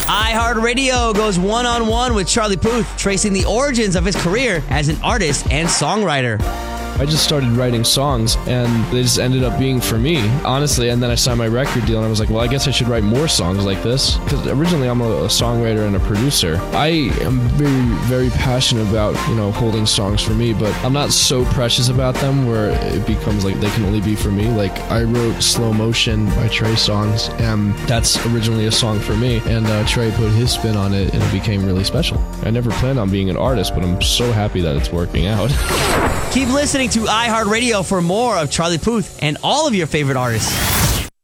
iHeartRadio goes one-on-one with Charlie Puth, tracing the origins of his career as an artist and songwriter. I just started writing songs, and they just ended up being for me, honestly. And then I signed my record deal, and I was like, well, I guess I should write more songs like this. Because originally I'm a songwriter and a producer. I am very, very passionate about, holding songs for me, but I'm not so precious about them where it becomes like they can only be for me. Like, I wrote Slow Motion by Trey Songz, and that's originally a song for me. And Trey put his spin on it, and it became really special. I never planned on being an artist, but I'm so happy that it's working out. Keep listening to iHeartRadio for more of Charlie Puth and all of your favorite artists.